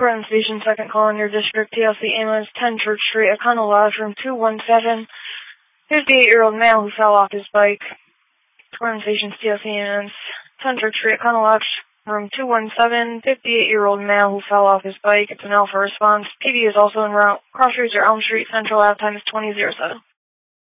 Portland Station, second call in your district. TLC ambulance, 10 Church Street, Econo Lodge, room 217. 58-year-old male who fell off his bike. Portland Station, TLC ambulance, 10 Church Street, Econo Lodge, room 217. 58-year-old male who fell off his bike. It's an Alpha response. PD is also en route. Cross Streets or Elm Street. Central. Out time is 20:07.